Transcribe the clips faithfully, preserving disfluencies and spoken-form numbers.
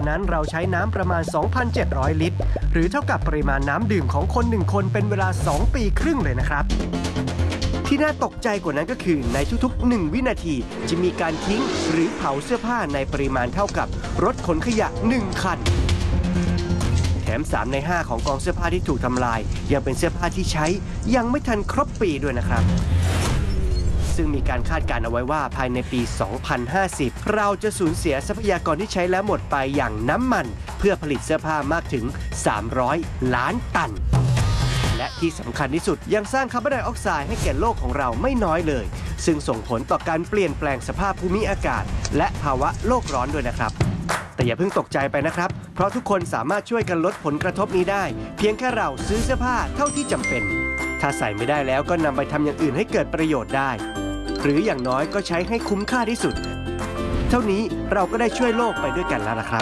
นั้นเราใช้น้ำประมาณ สองพันเจ็ดร้อย ลิตรหรือเท่ากับปริมาณน้ำดื่มของคนหนึ่งคนเป็นเวลาสองปีครึ่งเลยนะครับที่น่าตกใจกว่านั้นก็คือในทุกๆหนึ่งวินาทีจะมีการทิ้งหรือเผาเสื้อผ้าในปริมาณเท่ากับรถขนขยะหนึ่งคันแถมสามในห้าของกองเสื้อผ้าที่ถูกทำลายยังเป็นเสื้อผ้าที่ใช้ยังไม่ทันครบปีด้วยนะครับซึ่งมีการคาดการณ์เอาไว้ว่าภายในปี สองพันห้าสิบ เราจะสูญเสียทรัพยากรที่ใช้แล้วหมดไปอย่างน้ำมันเพื่อผลิตเสื้อผ้ามากถึงสามร้อยล้านตันและที่สำคัญที่สุดยังสร้างคาร์บอนไดออกไซด์ให้แก่โลกของเราไม่น้อยเลยซึ่งส่งผลต่อการเปลี่ยนแปลงสภาพภูมิอากาศและภาวะโลกร้อนด้วยนะครับแต่อย่าเพิ่งตกใจไปนะครับเพราะทุกคนสามารถช่วยกันลดผลกระทบนี้ได้เพียงแค่เราซื้อเสื้อผ้าเท่าที่จำเป็นถ้าใส่ไม่ได้แล้วก็นำไปทำอย่างอื่นให้เกิดประโยชน์ได้หรืออย่างน้อยก็ใช้ให้คุ้มค่าที่สุดเท่านี้เราก็ได้ช่วยโลกไปด้วยกันแล้วนะครับ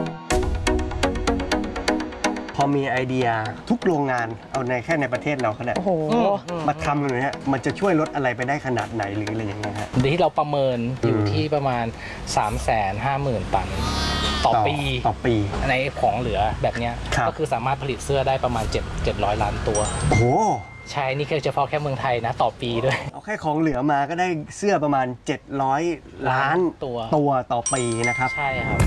พอมีไอเดียทุกโรงงานเอาในแค่ในประเทศเราก็ได้มาทำกันเลยฮะมันจะช่วยลดอะไรไปได้ขนาดไหนหรืออะไรอย่างเงี้ยฮะที่เราประเมินอยู่ที่ประมาณ สามแสนห้าหมื่น ตันต่อปีต่อปีในของเหลือแบบเนี้ยก็คือสามารถผลิตเสื้อได้ประมาณเจ็ดร้อยล้านตัวโอ้โหใช่นี่แค่เฉพาะแค่เมืองไทยนะต่อปีด้วยเอาแค่ของเหลือมาก็ได้เสื้อประมาณเจ็ดร้อยล้านตัวตัวต่อปีนะครับใช่ครับ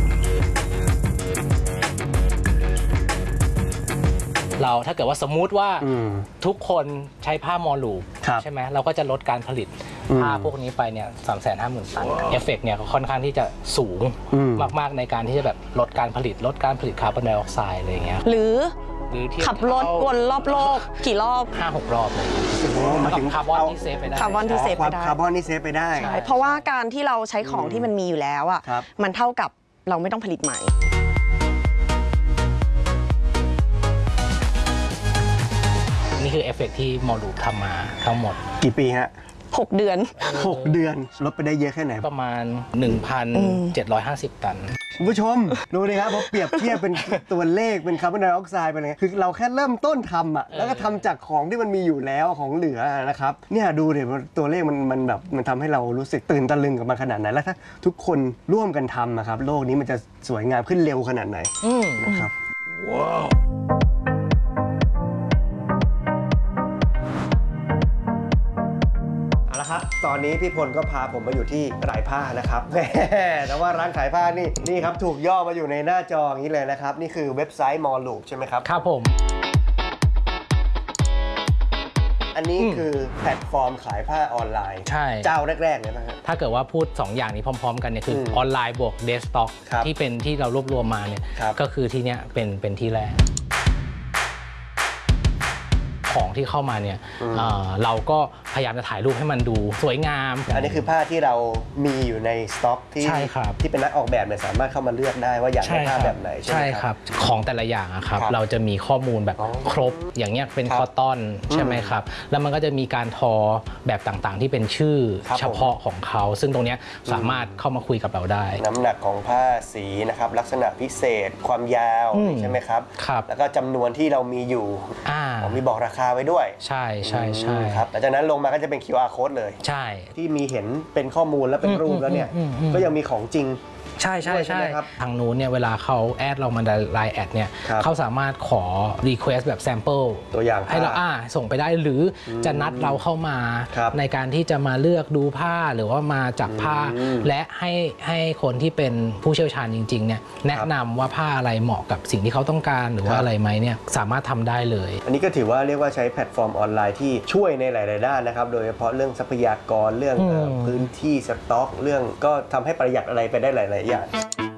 เราถ้าเกิดว่าสมมุติว่าทุกคนใช้ผ้ามอลูใช่ไหมเราก็จะลดการผลิตผ้าพวกนี้ไปเนี่ยสามแสนห้าหมื่นตันเอฟเฟกต์เนี่ยค่อนข้างที่จะสูงมากๆในการที่จะแบบลดการผลิตลดการผลิตคาร์บอนไดออกไซด์อะไรอย่างเงี้ยหรือขับรถวนรอบโลกกี่รอบห้าหก รอบเลยมาถึงคาร์บอนที่เซฟไปได้คาร์บอนที่เซฟไปได้คาร์บอนที่เซฟไปได้ใช่เพราะว่าการที่เราใช้ของที่มันมีอยู่แล้วอ่ะมันเท่ากับเราไม่ต้องผลิตใหม่นี่คือเอฟเฟกต์ที่มอลูทำมาทั้งหมดกี่ปีฮะหกเดือนหกเดือนลดไปได้เยอะแค่ไหนประมาณ หนึ่งพันเจ็ดร้อยห้าสิบ ตันคุณผู้ชมดูเลยครับพอเปรียบเทียบเป็นตัวเลขเป็นคาร์บอนไดออกไซด์ไปเลยคือเราแค่เริ่มต้นทำอ่ะแล้วก็ทำจากของที่มันมีอยู่แล้วของเหลือนะครับเนี่ยดูเดี๋ยวตัวเลขมันมันแบบมันทำให้เรารู้สึกตื่นตะลึงกับมันขนาดไหนแล้วถ้าทุกคนร่วมกันทำนะครับโลกนี้มันจะสวยงามขึ้นเร็วขนาดไหนนะครับว้าวครับตอนนี้พี่พลก็พาผมมาอยู่ที่ขายผ้านะครับแต่ว่าร้านขายผ้านี่นี่ครับถูกย่อมาอยู่ในหน้าจออย่างนี้เลยนะครับนี่คือเว็บไซต์มอลูใช่ไหมครับครับผมอันนี้คือแพลตฟอร์มขายผ้าออนไลน์ใช่เจ้าแรกๆเลยนะครับถ้าเกิดว่าพูดสองอย่างนี้พร้อมๆกันเนี่ยคือออนไลน์บวกเดสก์ท็อปที่เป็นที่เรารวบรวมมาเนี่ยก็คือที่เนี้ยเป็นเป็นที่แรกของที่เข้ามาเนี่ยเราก็พยายามจะถ่ายรูปให้มันดูสวยงามอันนี้คือผ้าที่เรามีอยู่ในสต็อกที่ที่เป็นนักออกแบบเนี่ยสามารถเข้ามาเลือกได้ว่าอยากได้ผ้าแบบไหนใช่ไหมครับของแต่ละอย่างครับเราจะมีข้อมูลแบบครบอย่างเงี้ยเป็นคอตตอนใช่ไหมครับแล้วมันก็จะมีการทอแบบต่างๆที่เป็นชื่อเฉพาะของเขาซึ่งตรงนี้สามารถเข้ามาคุยกับเราได้น้ำหนักของผ้าสีนะครับลักษณะพิเศษความยาวใช่ไหมครับแล้วก็จำนวนที่เรามีอยู่มีบอกราคาไว้ด้วยใช่ใช่ใช่ครับหลังจากนั้นลงมาก็จะเป็น คิว อาร์ code เลยใช่ที่มีเห็นเป็นข้อมูลและเป็นรูปแล้วเนี่ยก็ยังมีของจริงใช่ใช่ใช่ทางนู้นเนี่ยเวลาเขาแอดเรามาในไลน์แอดเนี่ยเขาสามารถขอ request แบบ sample ตัวอย่างให้เราอ่าส่งไปได้หรือจะนัดเราเข้ามาในการที่จะมาเลือกดูผ้าหรือว่ามาจับผ้าและให้ให้คนที่เป็นผู้เชี่ยวชาญจริงๆเนี่ยแนะนำว่าผ้าอะไรเหมาะกับสิ่งที่เขาต้องการหรือว่าอะไรไหมเนี่ยสามารถทำได้เลยอันนี้ก็ถือว่าเรียกว่าใช้แพลตฟอร์มออนไลน์ที่ช่วยในหลายๆด้านนะครับโดยเฉพาะเรื่องทรัพยากรเรื่องพื้นที่สต็อกเรื่องก็ทำให้ประหยัดอะไรไปได้หลายๆอย่าง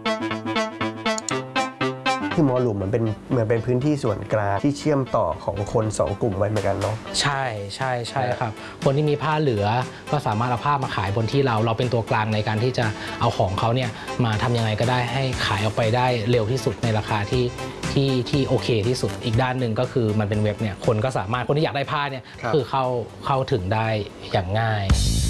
คือมอลูมันเป็นเหมือนเป็นพื้นที่ส่วนกลางที่เชื่อมต่อของคนสองกลุ่มไว้เหมือนกันเนาะใช่ใช่ใช่ครับคนที่มีผ้าเหลือก็สามารถเอาผ้ามาขายบนที่เราเราเป็นตัวกลางในการที่จะเอาของเขาเนี่ยมาทำยังไงก็ได้ให้ขายออกไปได้เร็วที่สุดในราคาที่ที่ที่โอเคที่สุดอีกด้านหนึ่งก็คือมันเป็นเว็บเนี่ยคนก็สามารถคนที่อยากได้ผ้าเนี่ยคือเข้าเข้าถึงได้อย่างง่าย